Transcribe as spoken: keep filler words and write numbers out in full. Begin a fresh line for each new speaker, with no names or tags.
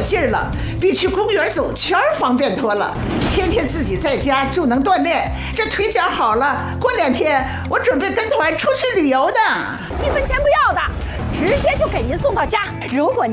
劲儿了，比去公园走圈方便多了。天天自己在家就能锻炼，这腿脚好了，过两天我准备跟团出去旅游呢。
一分钱不要的，直接就给您送到家。如果您